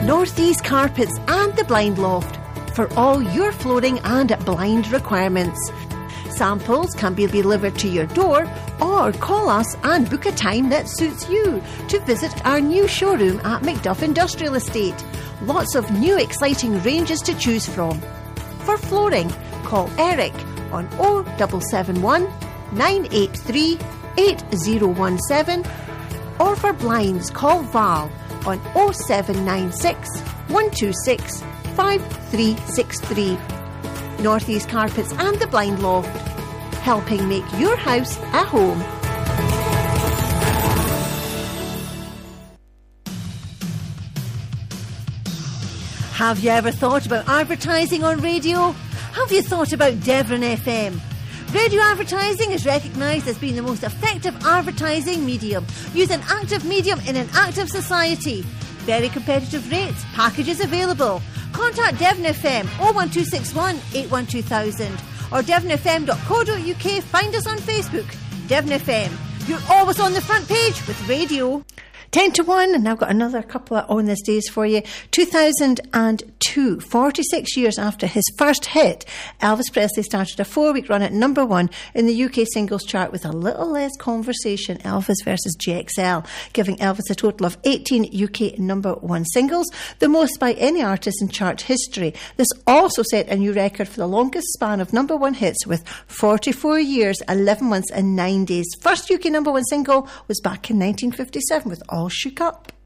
Northeast Carpets and the Blind Loft for all your flooring and blind requirements. Samples can be delivered to your door or call us and book a time that suits you to visit our new showroom at Macduff Industrial Estate. Lots of new exciting ranges to choose from. For flooring, call Eric on 0771 983 8017, or for blinds, call Val on 0796 126 5363. Northeast Carpets and the Blind Loft, helping make your house a home. Have you ever thought about advertising on radio? Have you thought about Devon FM? Radio advertising is recognised as being the most effective advertising medium. Use an active medium in an active society. Very competitive rates, packages available. Contact Devon FM 01261 812,000 or devonfm.co.uk. Find us on Facebook. Devon FM. You're always on the front page with radio. 10 to 1, and I've got another couple of on this days for you. 2002, 46 years after his first hit, Elvis Presley started a 4-week run at number 1 in the UK singles chart with A Little Less Conversation, Elvis versus JXL, giving Elvis a total of 18 UK number 1 singles, the most by any artist in chart history. This also set a new record for the longest span of number 1 hits with 44 years, 11 months and 9 days. First UK number 1 single was back in 1957 with All Shook Up.